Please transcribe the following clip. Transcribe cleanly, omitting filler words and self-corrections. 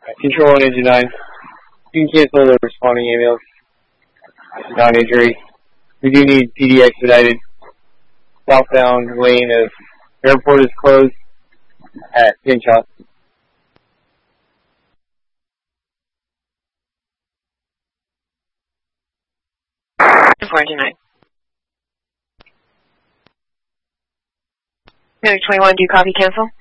Control 1, Engine 9. You can cancel the responding ambulance. Non-injury. We do need PD expedited. Southbound lane of airport is closed at Pinchot. 4 Engine 9. Medic 21, do you copy cancel?